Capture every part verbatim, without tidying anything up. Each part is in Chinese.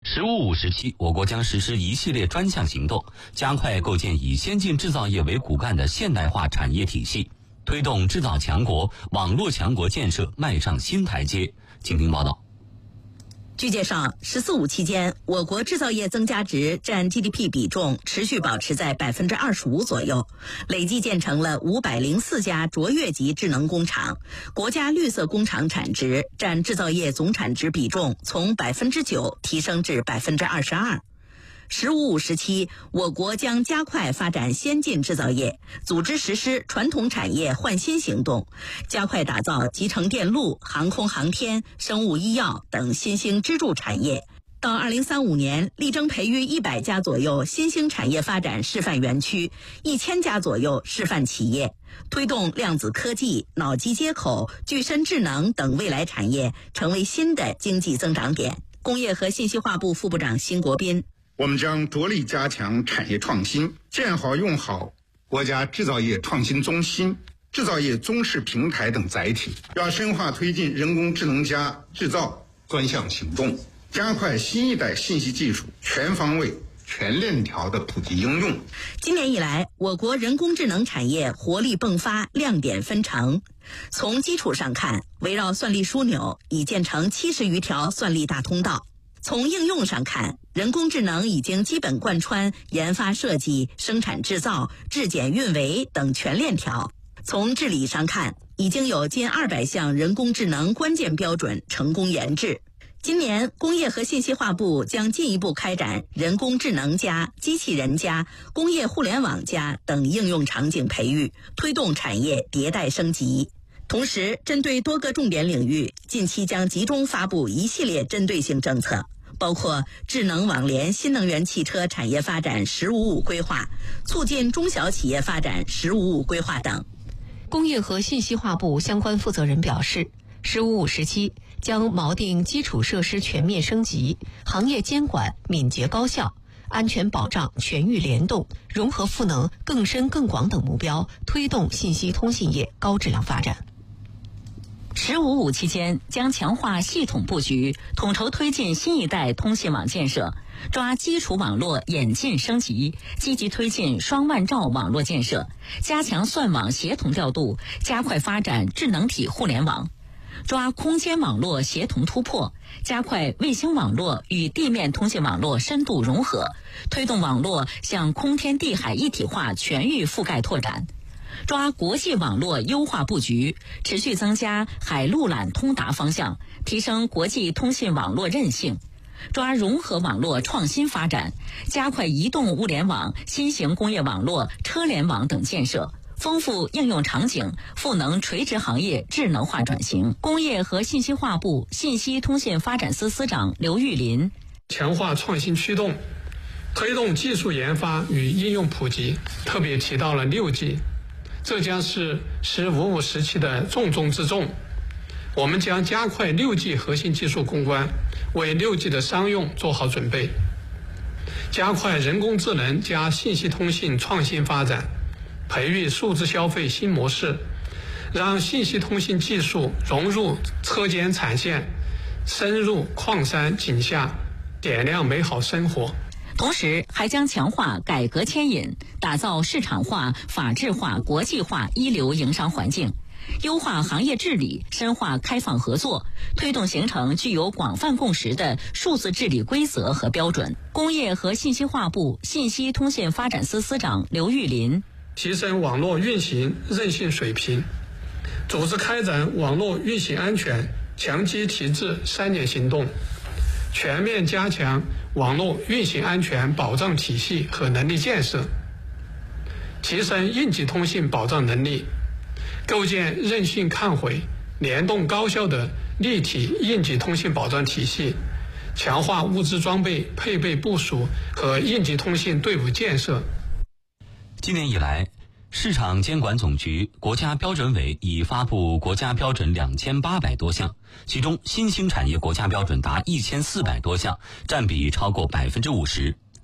十五五时期，我国将实施一系列专项行动，加快构建以先进制造业为骨干的现代化产业体系，推动制造强国、网络强国建设迈上新台阶。请听报道。 据介绍，十四五期间，我国制造业增加值占 G D P 比重持续保持在百分之二十五左右，累计建成了五百零四家卓越级智能工厂，国家绿色工厂产值占制造业总产值比重从百分之九提升至百分之二十二。十五五时期，我国将加快发展先进制造业，组织实施传统产业换新行动，加快打造集成电路、航空航天、生物医药等新兴支柱产业。到二零三五年，力争培育一百家左右新兴产业发展示范园区，一千家左右示范企业，推动量子科技、脑机接口、具身智能等未来产业成为新的经济增长点。工业和信息化部副部长辛国斌。 我们将着力加强产业创新，建好用好国家制造业创新中心、制造业综示平台等载体，要深化推进人工智能加制造专项行动，加快新一代信息技术全方位、全链条的普及应用。 今年以来，我国人工智能产业活力迸发，亮点纷呈。从基础上看，围绕算力枢纽已建成七十余条算力大通道。从应用上看，人工智能已经基本贯穿研发设计、生产制造、质检运维等全链条。从治理上看，已经有近二百项人工智能关键标准成功研制。今年，工业和信息化部将进一步开展人工智能加、机器人加、工业互联网加等应用场景培育，推动产业迭代升级。同时，针对多个重点领域，近期将集中发布一系列针对性政策，包括智能网联新能源汽车产业发展“十五五”规划、促进中小企业发展“十五五”规划等。 工业和信息化部相关负责人表示，十五五时期将锚定基础设施全面升级、行业监管敏捷高效、安全保障全域联动、融合赋能更深更广等目标，推动信息通信业高质量发展。 十五五期间，将强化系统布局，统筹推进新一代通信网建设，抓基础网络演进升级，积极推进双万兆网络建设，加强算网协同调度，加快发展智能体互联网，抓空间网络协同突破，加快卫星网络与地面通信网络深度融合，推动网络向空天地海一体化全域覆盖拓展。抓国际网络优化布局，持续增加海陆缆通达方向，提升国际通信网络韧性；抓融合网络创新发展，加快移动物联网、新型工业网络、车联网等建设，丰富应用场景，赋能垂直行业智能化转型。工业和信息化部信息通信发展司司长刘玉林： 强化创新驱动，推动技术研发与应用普及，特别提到了六 G。这将是十五五时期的重中之重，我们将加快六 G 核心技术攻关，为六 G 的商用做好准备，加快人工智能加信息通信创新发展，培育数字消费新模式，让信息通信技术融入车间产线，深入矿山井下，点亮美好生活。 同时还将强化改革牵引，打造市场化、法治化、国际化一流营商环境，优化行业治理，深化开放合作，推动形成具有广泛共识的数字治理规则和标准。工业和信息化部信息通信发展司司长刘玉林： 提升网络运行韧性水平，组织开展网络运行安全强基提质三年行动，全面加强网络运行安全保障体系和能力建设，提升应急通信保障能力，构建韧性抗毁、联动高效的立体应急通信保障体系，强化物资装备配备部署和应急通信队伍建设。 今年以来，市场监管总局、国家标准委已发布国家标准两千八百多项，其中新兴产业国家标准达一千四百多项，占比超过百分之五十。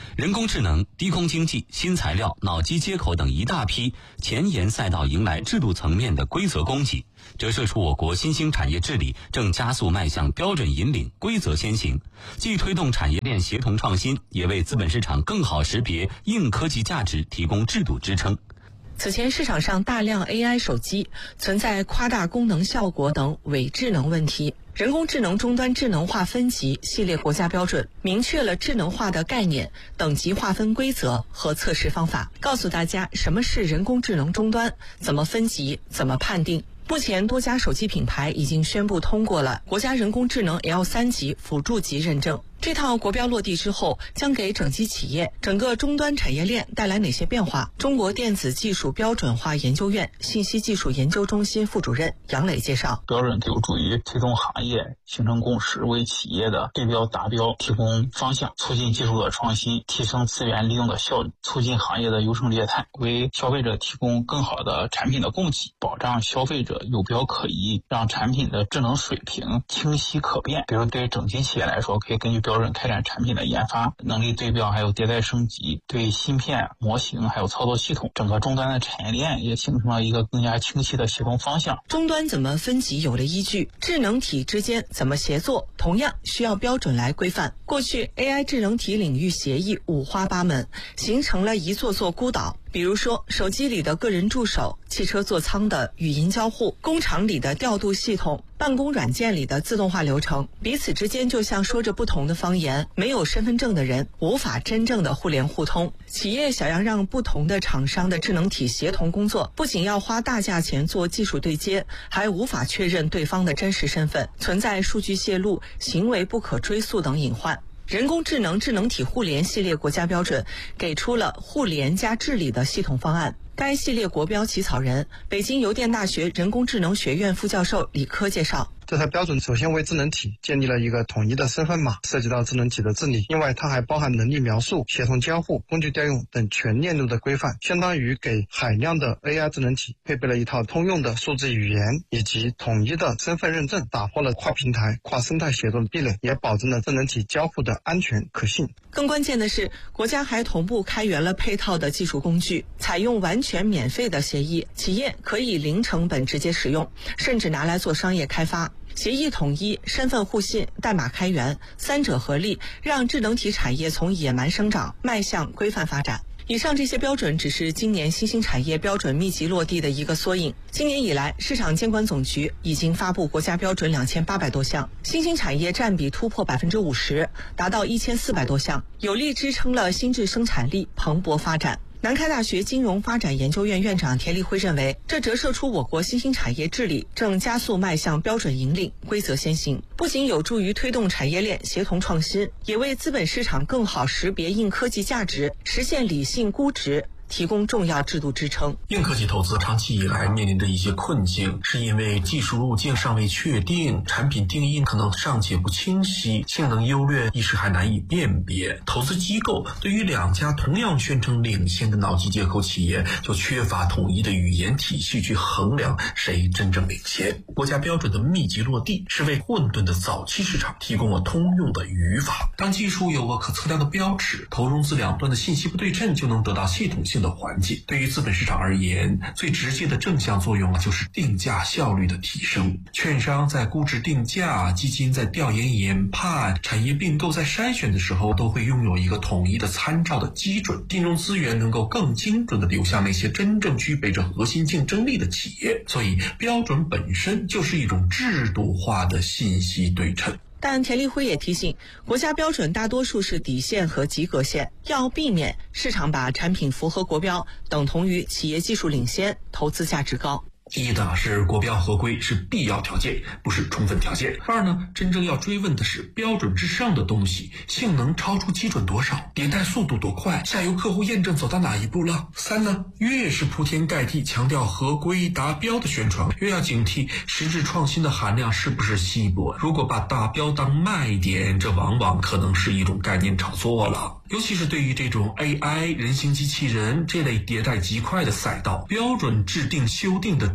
人工智能、低空经济、新材料、脑机接口等一大批前沿赛道迎来制度层面的规则供给，折射出我国新兴产业治理正加速迈向标准引领、规则先行，既推动产业链协同创新，也为资本市场更好识别硬科技价值提供制度支撑。 此前市场上大量 A I 手机存在夸大功能效果等伪智能问题。人工智能终端智能化分级系列国家标准明确了智能化的概念、等级划分规则和测试方法，告诉大家什么是人工智能终端，怎么分级，怎么判定。目前多家手机品牌已经宣布通过了国家人工智能 L 三 级辅助级认证。这套国标落地之后，将给整机企业、整个终端产业链带来哪些变化？中国电子技术标准化研究院信息技术研究中心副主任杨磊介绍， 标准有助于推动行业形成共识，为企业的对标达标提供方向，促进技术的创新，提升资源利用的效率，促进行业的优胜劣汰，为消费者提供更好的产品的供给，保障消费者有标可依，让产品的智能水平清晰可辨。比如对整机企业来说，可以根据标准开展产品的研发、能力对标还有迭代升级，对芯片、模型还有操作系统，整个终端的产业链也形成了一个更加清晰的协同方向。 终端怎么分级有了依据，智能体之间怎么协作，同样需要标准来规范。过去 A I 智能体领域协议五花八门，形成了一座座孤岛。比如说手机里的个人助手，汽车座舱的语音交互，工厂里的调度系统，办公软件里的自动化流程，彼此之间就像说着不同的方言，没有身份证的人无法真正的互联互通。企业想要让不同的厂商的智能体协同工作，不仅要花大价钱做技术对接，还无法确认对方的真实身份，存在数据泄露、行为不可追溯等隐患。人工智能智能体互联系列国家标准给出了互联加治理的系统方案。该系列国标起草人、北京邮电大学人工智能学院副教授李科介绍， 这套标准首先为智能体建立了一个统一的身份码，涉及到智能体的治理。另外，它还包含能力描述、协同交互、工具调用等全链路的规范，相当于给海量的 A I 智能体配备了一套通用的数字语言以及统一的身份认证，打破了跨平台、跨生态协作的壁垒，也保证了智能体交互的安全可信。 更关键的是，国家还同步开源了配套的技术工具，采用完全免费的协议，企业可以零成本直接使用，甚至拿来做商业开发。协议统一、身份互信、代码开源，三者合力，让智能体产业从野蛮生长迈向规范发展。以上这些标准只是今年新兴产业标准密集落地的一个缩影。今年以来，市场监管总局已经发布国家标准两千八百多项，新兴产业占比突破百分之五十，达到一千四百多项，有力支撑了新质生产力蓬勃发展。南开大学金融发展研究院院长田立辉认为，这折射出我国新兴产业治理正加速迈向标准引领、规则先行，不仅有助于推动产业链协同创新，也为资本市场更好识别硬科技价值，实现理性估值提供重要制度支撑。 硬科技投资长期以来面临的一些困境，是因为技术路径尚未确定，产品定义可能尚且不清晰，性能优劣一时还难以辨别。投资机构对于两家同样宣称领先的脑机接口企业，就缺乏统一的语言体系去衡量谁真正领先。国家标准的密集落地，是为混沌的早期市场提供了通用的语法。当技术有个可测量的标尺，投融资两端的信息不对称就能得到系统性的环境。对于资本市场而言，最直接的正向作用就是定价效率的提升。券商在估值定价，基金在调研研判，产业并购在筛选的时候，都会拥有一个统一的参照的基准，金融资源能够更精准地流向那些真正具备着核心竞争力的企业。所以标准本身就是一种制度化的信息对称。 但田立辉也提醒，国家标准大多数是底线和及格线，要避免市场把产品符合国标等同于企业技术领先、投资价值高。 一呢是国标合规是必要条件，不是充分条件。二呢，真正要追问的是标准之上的东西，性能超出基准多少，迭代速度多快，下游客户验证走到哪一步了。三呢，越是铺天盖地强调合规达标的宣传，越要警惕实质创新的含量是不是稀薄。如果把达标当卖点，这往往可能是一种概念炒作了。尤其是对于这种 A I 人形机器人这类迭代极快的赛道，标准制定修订的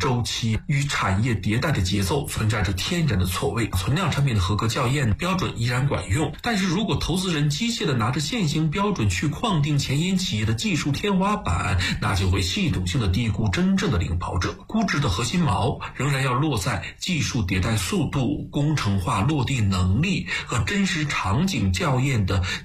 周期与产业迭代的节奏存在着天然的错位，存量产品的合格校验标准依然管用，但是如果投资人机械的拿着现行标准去框定前沿企业的技术天花板，那就会系统性的低估真正的领跑者。估值的核心锚仍然要落在技术迭代速度、工程化落地能力和真实场景校验的